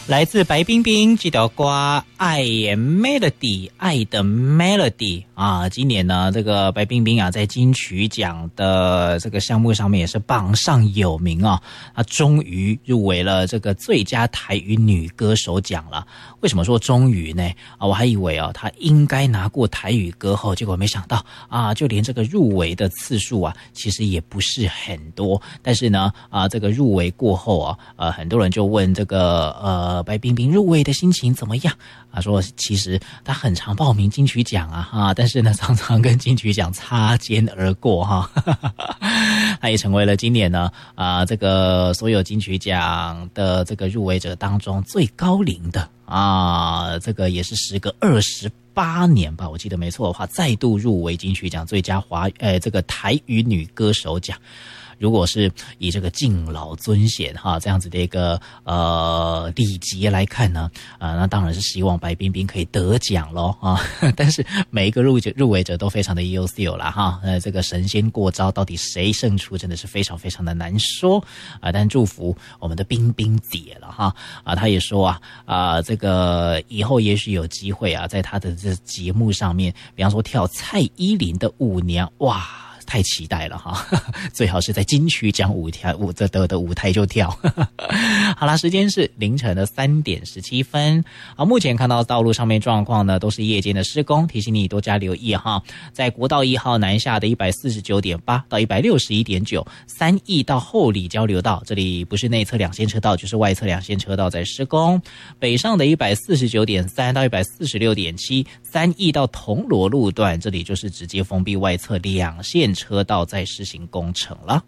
来自白冰冰这条歌《爱 Melody》爱的 Melody 啊，今年呢，这个白冰冰啊，在金曲奖的这个项目上面也是榜上有名啊，她终于入围了这个最佳台语女歌手奖了。为什么说终于呢？啊，我还以为啊，她应该拿过台语歌后，结果没想到啊，就连这个入围的次数啊，其实也不是很多。但是呢，啊，这个入围过后啊，很多人就问这个白冰冰入围的心情怎么样？啊，说其实他很常报名金曲奖啊，但是呢，常常跟金曲奖擦肩而过哈。他也成为了今年呢这个所有金曲奖的这个入围者当中最高龄的啊，这个也是时隔28年吧，我记得没错的话，再度入围金曲奖最佳这个台语女歌手奖。如果是以这个敬老尊贤哈这样子的一个礼节来看呢，那当然是希望白冰冰可以得奖咯啊！但是每一个入围者都非常的优秀啦哈，这个神仙过招，到底谁胜出真的是非常非常的难说啊！但祝福我们的冰冰姐了哈她也说这个以后也许有机会在她的这节目上面，比方说跳蔡依林的舞娘，哇！太期待了哈，最好是在金曲奖的舞台就跳。好啦，时间是凌晨的3点17分。好，目前看到道路上面状况呢，都是夜间的施工，提醒你多加留意哈。在国道1号南下的 149.8 到 161.9 3义到后里交流道，这里不是内侧两线车道就是外侧两线车道在施工。北上的 149.3 到 146.7 3义到铜锣路段，这里就是直接封闭外侧两线车道在施行工程了。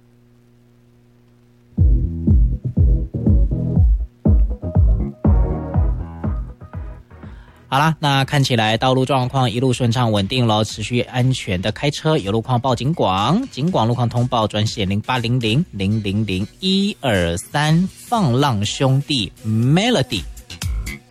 好啦，那看起来道路状况一路顺畅稳定咯，持续安全的开车，有路况报警广路况通报专线0800 000 123，放浪兄弟 Melody。